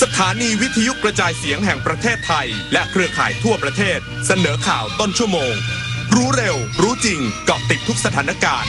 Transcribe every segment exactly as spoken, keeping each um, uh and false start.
สถานีวิทยุกระจายเสียงแห่งประเทศไทยและเครือข่ายทั่วประเทศเสนอข่าวต้นชั่วโมงรู้เร็วรู้จริงเกาะติดทุกสถานการณ์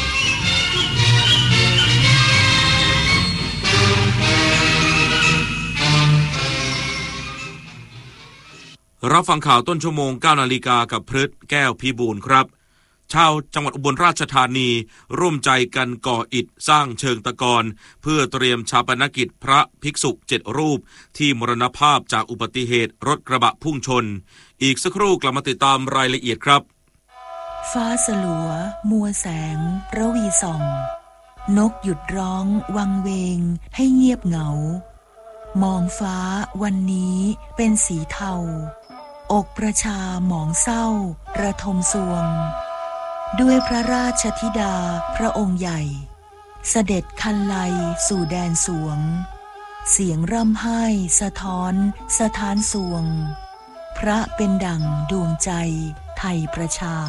รับฟังข่าวต้นชั่วโมง เก้านาฬิกากับพฤทธิ์แก้วพิบูลครับชาวจังหวัดอุบลราชธานีร่วมใจกันก่ออิฐสร้างเชิงตะกอนเพื่อเตรียมชาปนกิจพระภิกษุเจ็ดรูปที่มรณภาพจากอุบัติเหตุรถกระบะพุ่งชนอีกสักครู่กลับมาติดตามรายละเอียดครับฟ้าสลัวมัวแสงระวีส่องนกหยุดร้องวังเวงให้เงียบเหงามองฟ้าวันนี้เป็นสีเทาอกประชาหมองเศร้าระทมสวงด้วยพระราชธิดาพระองค์ใหญ่เสด็จคันไลสู่แดนสวงเสียงร่ำไห้สะท้อนสะท้านสวงพระเป็นดั่งดวงใจไทยประชา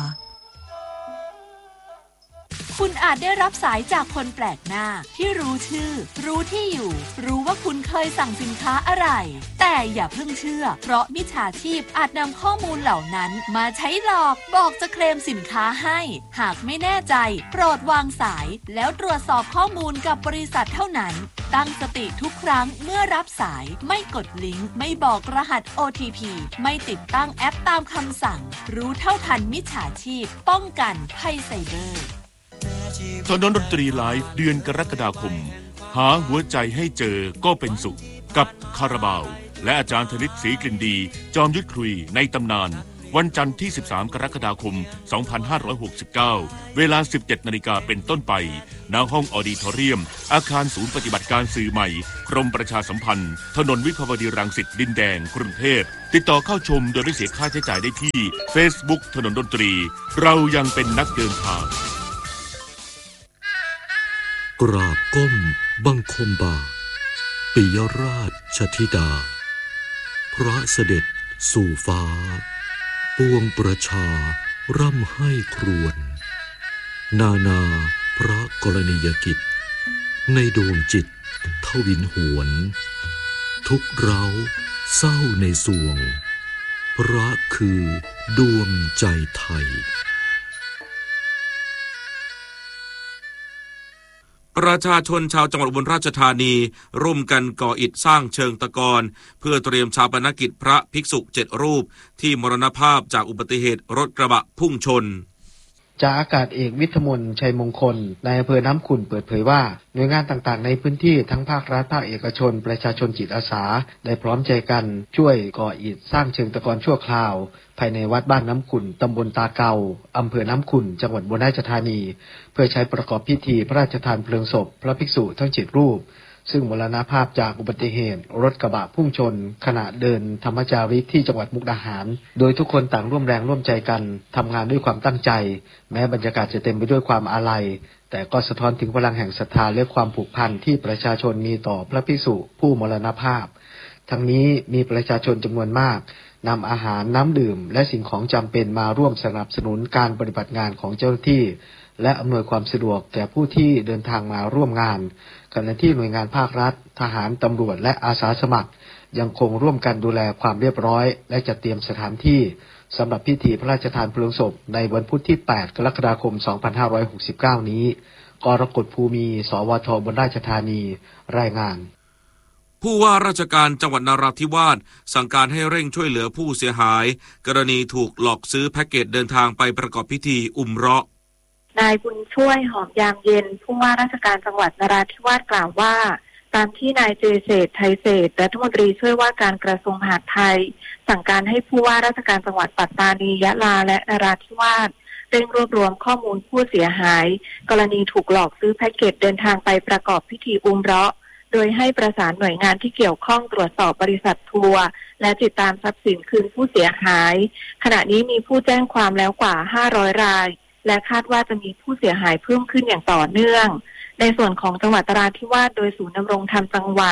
คุณอาจได้รับสายจากคนแปลกหน้าที่รู้ชื่อรู้ที่อยู่รู้ว่าคุณเคยสั่งสินค้าอะไรแต่อย่าเพิ่งเชื่อเพราะมิจฉาชีพอาจนำข้อมูลเหล่านั้นมาใช้หลอกบอกจะเคลมสินค้าให้หากไม่แน่ใจโปรดวางสายแล้วตรวจสอบข้อมูลกับบริษัทเท่านั้นตั้งสติทุกครั้งเมื่อรับสายไม่กดลิงก์ไม่บอกรหัส โอ ที พี ไม่ติดตั้งแอปตามคำสั่งรู้เท่าทันมิจฉาชีพป้องกันภัยไซเบอร์ถนนดนตรีไลฟ์เดือนกรกฎาคมหาหัวใจให้เจอก็เป็นสุขกับคาราบาวและอาจารย์ธนิตศรีกลิ่นดีจอมยุทธคุยในตำนานวันจันทร์ที่สิบสามกรกฎาคมสองพันห้าร้อยหกสิบเก้าเวลา สิบเจ็ดนาฬิกาเป็นต้นไปณห้องออดิทอเรียมอาคารศูนย์ปฏิบัติการสื่อใหม่กรมประชาสัมพันธ์ถนนวิภาวดีรังสิตดินแดงกรุงเทพติดต่อเข้าชมโดยไม่เสียค่าใช้จ่ายได้ที่ Facebook ถนนดนตรีเรายังเป็นนักเดินทางกราบก้มบังคมบาทปิยราชธิดาพระเสด็จสู่ฟ้าปวงประชาร่ำให้ครวญนานาพระกรณียกิจในดวงจิตทวินหวนทุกเราเศร้าในสวงพระคือดวงใจไทยประชาชนชาวจังหวัดอุบลราชธานีร่วมกันก่ออิฐสร้างเชิงตะกอนเพื่อเตรียมชาปนกิจพระภิกษุเจ็ดรูปที่มรณภาพจากอุบัติเหตุรถกระบะพุ่งชนจ่าอากาศเอกวิทมนชัยมงคลนายอำเภอน้ำขุ่นเปิดเผยว่าหน่วยงานต่างๆในพื้นที่ทั้งภาครัฐภาคเอกชนประชาชนจิตอาสาได้พร้อมใจกันช่วยก่ออิฐสร้างเชิงตะกอนชั่วคราวภายในวัดบ้านน้ำขุ่นตำบลตาเกาอำเภอน้ำขุ่นจังหวัดอุบลราชธานีเพื่อใช้ประกอบพิธีพระราชทานเพลิงศพพระภิกษุทั้งเจ็ดรูปซึ่งมรณภาพจากอุบัติเหตุรถกระบะพุ่งชนขณะเดินธรรมจาริกที่จังหวัดมุกดาหารโดยทุกคนต่างร่วมแรงร่วมใจกันทำงานด้วยความตั้งใจแม้บรรยากาศจะเต็มไปด้วยความอาลัยแต่ก็สะท้อนถึงพลังแห่งศรัทธาและความผูกพันที่ประชาชนมีต่อพระภิกษุผู้มรณภาพทั้งนี้มีประชาชนจำนวนมากนำอาหารน้ำดื่มและสิ่งของจำเป็นมาร่วมสนับสนุนการปฏิบัติงานของเจ้าหน้าที่และอำนวยความสะดวกแก่ผู้ที่เดินทางมาร่วมงานขณะที่หน่วยงานภาครัฐทหารตำรวจและอาสาสมัครยังคงร่วมกันดูแลความเรียบร้อยและจัดเตรียมสถานที่สำหรับพิธีพระราชทานเพลิงศพในวันพุธที่แปดกรกฎาคมสองพันห้าร้อยหกสิบเก้านี้กรกฎภูมิสวทอุบลราชธานีรายงานผู้ว่าราชการจังหวัดนราธิวาสสั่งการให้เร่งช่วยเหลือผู้เสียหายกรณีถูกหลอกซื้อแพ็กเกจเดินทางไปประกอบพิธีอุมเราะห์นายบุญช่วยหอมยามเย็นผู้ว่าราชการจังหวัดนราธิวาสกล่าวว่าตามที่นายเจเศรษฐ์ไทยเศรษฐ์รัฐมนตรีช่วยว่าการกระทรวงมหาดไทยสั่งการให้ผู้ว่าราชการจังหวัดปัตตานียะลาและนราธิวาสเร่งรวบรวมข้อมูลผู้เสียหายกรณีถูกหลอกซื้อแพ็กเกจเดินทางไปประกอบพิธีอุมเราะห์โดยให้ประสานหน่วยงานที่เกี่ยวข้องตรวจสอบบริษัททัวร์และติดตามทรัพย์สินคืนผู้เสียหายขณะนี้มีผู้แจ้งความแล้วกว่าห้าร้อยรายและคาดว่าจะมีผู้เสียหายเพิ่มขึ้นอย่างต่อเนื่องในส่วนของจังหวัดนราธิวาสโดยศูนย์ดำรงธรรมจังหวัด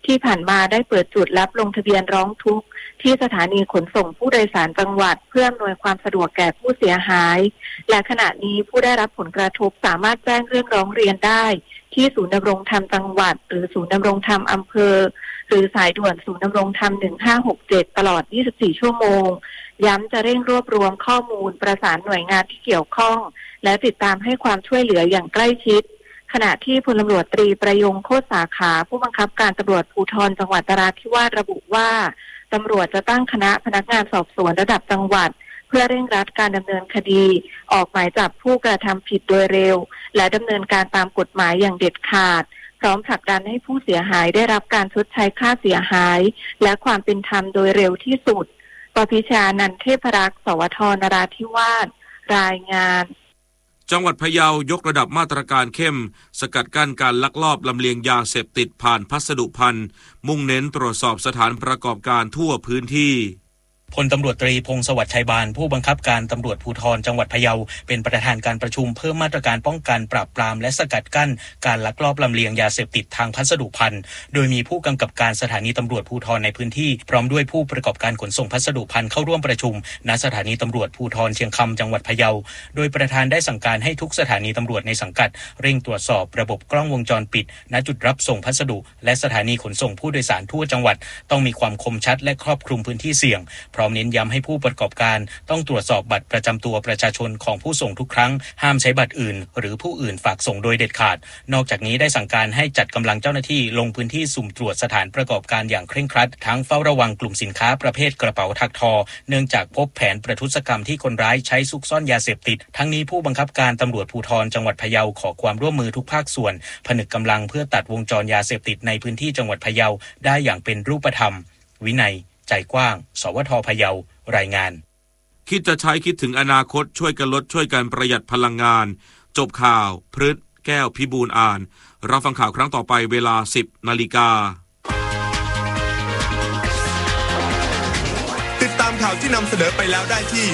ที่ผ่านมาได้เปิดจุดรับลงทะเบียนร้องทุกข์ที่สถานีขนส่งผู้โดยสารจังหวัดเพื่ออำนวยความสะดวกแก่ผู้เสียหายและขณะนี้ผู้ได้รับผลกระทบสามารถแจ้งเรื่องร้องเรียนได้ที่ศูนย์ดำรงธรรมจังหวัดหรือศูนย์ดำรงธรรมอำเภอหรือสายด่วนศูนย์ดำรงธรรมหนึ่งห้าหกเจ็ดตลอดยี่สิบสี่ชั่วโมงย้ำจะเร่งรวบรวมข้อมูลประสานหน่วยงานที่เกี่ยวข้องและติดตามให้ความช่วยเหลืออย่างใกล้ชิดขณะที่พลตำรวจตรีประยงโคตรสาขาผู้บังคับการตำรวจภูธรจังหวัดนราธิวาสระบุว่าตำรวจจะตั้งคณะพนักงานสอบสวนระดับจังหวัดเพื่อเร่งรัดการดำเนินคดีออกหมายจับผู้กระทำผิดโดยเร็วและดำเนินการตามกฎหมายอย่างเด็ดขาดพร้อมผลักดันให้ผู้เสียหายได้รับการชดใช้ค่าเสียหายและความเป็นธรรมโดยเร็วที่สุดปพิชานันเทพรักษ์สวทนราธิวาสรายงานจังหวัดพะเยายกระดับมาตรการเข้มสกัดกั้นการลักลอบลำเลียงยาเสพติดผ่านพัสดุภัณฑ์มุ่งเน้นตรวจสอบสถานประกอบการทั่วพื้นที่พลตำรวจตรีพงศวัชชัยบานผู้บังคับการตำรวจภูธรจังหวัดพะเยาเป็นประธานการประชุมเพิ่มมาตรการป้องกันปราบปรามและสกัดกั้นการลักลอบลำเลียงยาเสพติดทางพัสดุภัณฑ์โดยมีผู้กำกับการสถานีตำรวจภูธรในพื้นที่พร้อมด้วยผู้ประกอบการขนส่งพัสดุภัณฑ์เข้าร่วมประชุมณสถานีตำรวจภูธรเชียงคำจังหวัดพะเยาโดยประธานได้สั่งการให้ทุกสถานีตำรวจในสังกัดเร่งตรวจสอบระบบกล้องวงจรปิดณจุดรับส่งพัสดุและสถานีขนส่งผู้โดยสารทั่วจังหวัดต้องมีความคมชัดและครอบคลุมพื้นที่เสี่ยงพร้อมเน้นย้ำให้ผู้ประกอบการต้องตรวจสอบบัตรประจำตัวประชาชนของผู้ส่งทุกครั้งห้ามใช้บัตรอื่นหรือผู้อื่นฝากส่งโดยเด็ดขาดนอกจากนี้ได้สั่งการให้จัดกำลังเจ้าหน้าที่ลงพื้นที่สุ่มตรวจสถานประกอบการอย่างเคร่งครัดทั้งเฝ้าระวังกลุ่มสินค้าประเภทกระเป๋าถักทอเนื่องจากพบแผนประทุษกรรมที่คนร้ายใช้ซุกซ่อนยาเสพติดทั้งนี้ผู้บังคับการตำรวจภูธรจังหวัดพะเยาขอความร่วมมือทุกภาคส่วนผนึกกำลังเพื่อตัดวงจรยาเสพติดในพื้นที่จังหวัดพะเยาได้อย่างเป็นรูปธรรมวินัยใจกว้างสวทพะเยารายงานคิดจะใช้คิดถึงอนาคตช่วยกันลดช่วยกันประหยัดพลังงานจบข่าวพฤษแก้วพิบูลอ่านรับฟังข่าวครั้งต่อไปเวลา สิบนาฬิกาติดตามข่าวที่นำเสนอไปแล้วได้ที่